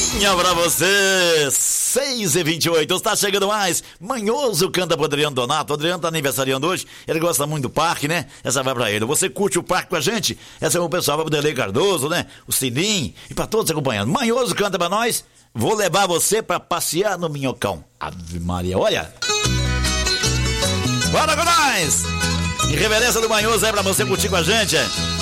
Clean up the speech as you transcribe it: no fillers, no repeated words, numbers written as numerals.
Minha pra você, 6h28, está chegando mais. Manhoso canta pro Adriano Donato. O Adriano tá aniversariando hoje, ele gosta muito do parque, né? Essa vai pra ele. Você curte o parque com a gente? Essa é o pessoal, vai pro Delei Cardoso, né? O Sininho e pra todos acompanhando. Manhoso canta pra nós. Vou levar você pra passear no Minhocão. Ave Maria, olha. Bora com nós! Irreverência do Manhoso é pra você curtir com a gente.